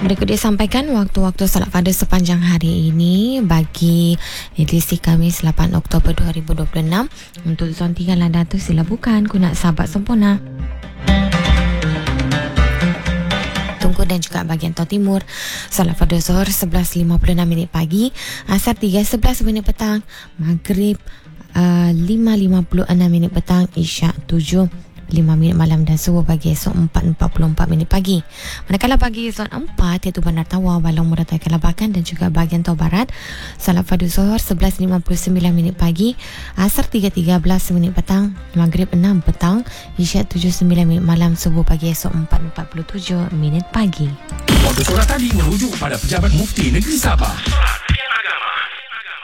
Berikut dia sampaikan waktu-waktu salat fardu sepanjang hari ini bagi edisi Khamis 8 Oktober 2026. Untuk zon 3 Lada tu sila bukan Kunat Sahabat Sempurna, Tunku dan juga bahagian Tau Timur. Salat fardu Zuhur 11.56 minit pagi, Asar 3.11 minit petang, Maghrib 5.56 minit petang, Isyak 7.5 minit malam dan subuh pagi esok 4.44 minit pagi. Manakala bagi zon 4 iaitu Bandar Tawau, Balong, Muratai, Kelabakan dan juga bahagian Tau Barat, salat fardu Zuhur 11.59 minit pagi, Asar 3.13 minit petang, Maghrib 6 petang, Isyak 7.9 minit malam, subuh pagi esok 4.47 minit pagi. Waktu surat tadi merujuk pada Pejabat Mufti Negeri Sabah.